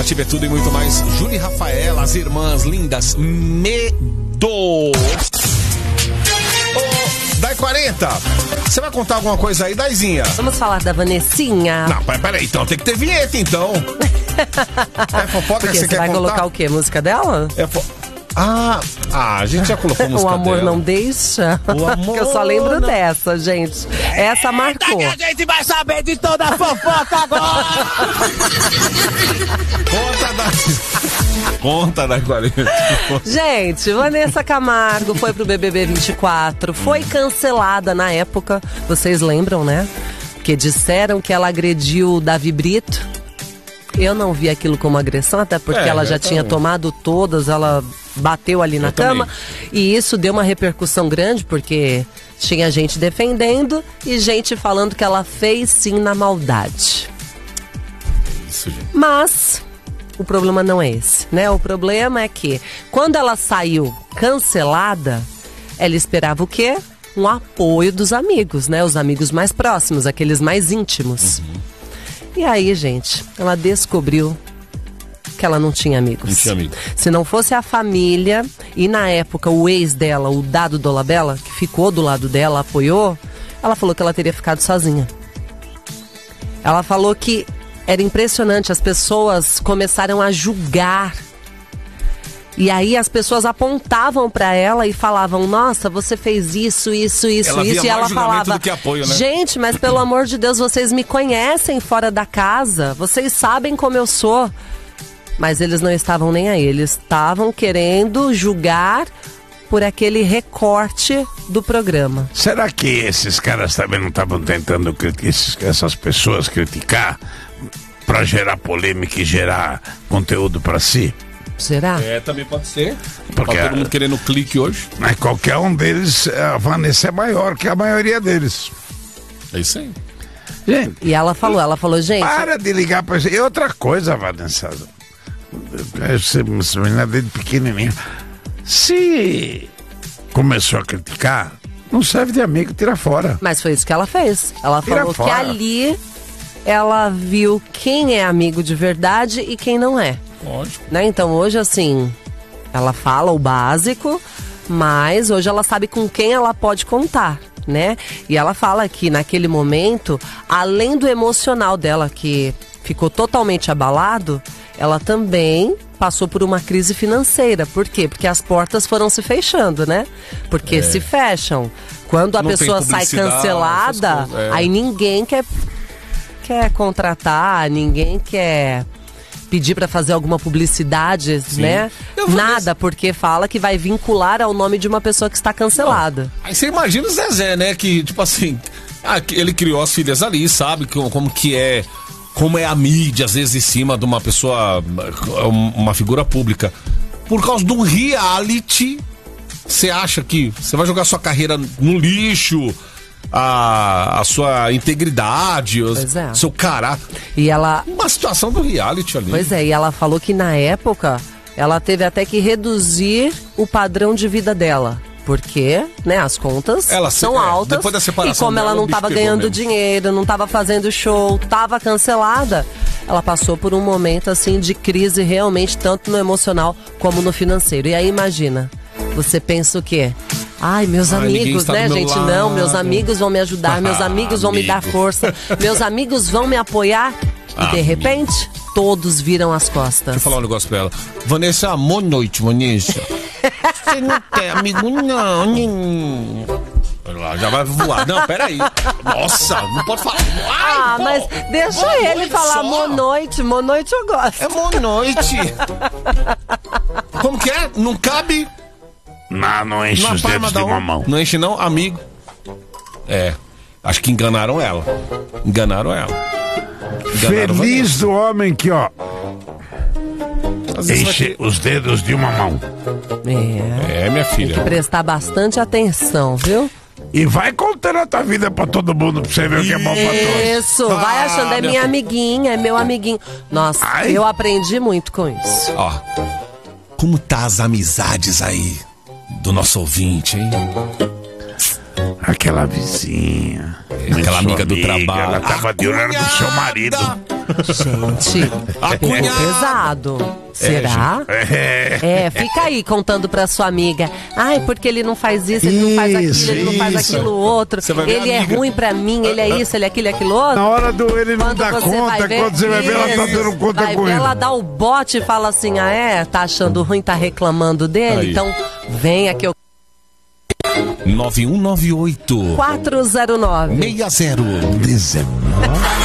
Nativa é tudo e muito mais. Júlia e Rafaela, as irmãs lindas. Medo. Dai 40. Você vai contar alguma coisa aí, Daizinha? Vamos falar da Vanessinha. Não, peraí, então tem que ter vinheta, então. É fofoca Porque que você quer vai contar? colocar o quê? Música dela? A gente já colocou música O amor dela. não deixa. O amor Eu só lembro não... dessa, gente. Essa marcou. Que a gente vai saber de toda a fofoca agora. Conta da 40. Gente, Vanessa Camargo foi pro BBB 24, foi cancelada na época, vocês lembram, né? Porque disseram que ela agrediu o Davi Brito. Eu não vi aquilo como agressão, até porque ela já tinha tomado todas, ela bateu ali na cama. E isso deu uma repercussão grande, porque tinha gente defendendo e gente falando que ela fez sim na maldade. Isso, gente. Mas o problema não é esse, né? O problema é que quando ela saiu cancelada, ela esperava o quê? Um apoio dos amigos, né? Os amigos mais próximos, aqueles mais íntimos. E aí, gente, ela descobriu que ela não tinha amigos. Não tinha amigo. Se não fosse a família, e na época o ex dela, o Dado Dolabella, que ficou do lado dela, apoiou, ela falou que ela teria ficado sozinha. Ela falou que era impressionante, as pessoas começaram a julgar. E aí as pessoas apontavam pra ela e falavam: nossa, você fez isso. E ela falava: do que apoio, né? gente, mas pelo amor de Deus, vocês me conhecem fora da casa, vocês sabem como eu sou. Mas eles não estavam nem aí, eles estavam querendo julgar por aquele recorte do programa. Será que esses caras também não estavam tentando essas pessoas criticar pra gerar polêmica e gerar conteúdo pra si? Será? Também pode ser. Porque tá todo mundo querendo clique hoje. Mas qualquer um deles, a Vanessa é maior que a maioria deles. É isso aí. Gente, E ela falou, gente... para de ligar pra isso. E outra coisa, Vanessa, essa menina desde pequenininha, se começou a criticar, não serve de amigo, tira fora. Mas foi isso que ela fez. Ela Tira falou fora. que ali ela viu quem é amigo de verdade e quem não é. Lógico. Né? Então hoje, assim, ela fala o básico, mas hoje ela sabe com quem ela pode contar, né? E ela fala que naquele momento, além do emocional dela, que ficou totalmente abalado, ela também passou por uma crise financeira. Por quê? Porque as portas foram se fechando, né? Porque se fecham. Quando a Não tem pessoa sai publicidade, cancelada, essas coisas, aí ninguém quer contratar, ninguém quer pedir pra fazer alguma publicidade, né? Nada, porque fala que vai vincular ao nome de uma pessoa que está cancelada. Aí você imagina o Zezé, né? Que, tipo assim, ele criou as filhas ali, sabe como é a mídia, às vezes, em cima de uma pessoa, uma figura pública. Por causa de um reality, você acha que você vai jogar sua carreira no lixo, a sua integridade, seu caráter. E ela... Uma situação do reality ali. Pois é, e ela falou que na época ela teve até que reduzir o padrão de vida dela. Porque, né, as contas são altas. Depois da separação e como ela dela, não o bicho estava pegou ganhando mesmo. dinheiro, não estava fazendo show, estava cancelada, ela passou por um momento assim de crise realmente, tanto no emocional como no financeiro. E aí imagina, você pensa o quê? Ai, meus amigos, né, gente? lado. Não, meus amigos vão me ajudar, meus amigos vão me dar força, meus amigos vão me apoiar. E de repente, todos viram as costas. Deixa eu falar um negócio pra ela. Vanessa, boa noite, Vanessa. Você não tem amigo, não. Olha lá, já vai voar. Não, peraí. Nossa, não pode falar. Ai, mas deixa ele falar monoite. Monoite eu gosto. É monoite. Como que é? Não cabe... Não enche os dedos de uma mão. Não enche não, amigo. Acho que enganaram ela. Feliz do homem que, ó, enche os dedos de uma mão. Minha filha. Tem que prestar bastante atenção, viu? E vai contando a tua vida pra todo mundo, pra você ver o que é bom pra todos. Isso, vai achando, é minha amiguinha, é meu amiguinho. Nossa, eu aprendi muito com isso. Ó, como tá as amizades aí do nosso ouvinte, hein? Aquela vizinha, aquela amiga do trabalho. Ela tava de olho pro seu marido. Gente, ficou pesado. Será? Fica aí contando pra sua amiga. Ai, porque ele não faz isso, ele não faz aquilo, ele não faz aquilo outro. Ele é ruim pra mim, ele é isso, ele é aquilo, aquilo outro. Na hora do ele não dá conta, quando você vai ver, ela tá dando conta vai com ver, ele. ela dá o bote e fala assim, tá achando ruim, tá reclamando dele? Aí. Então, venha que eu... 9198 409 6019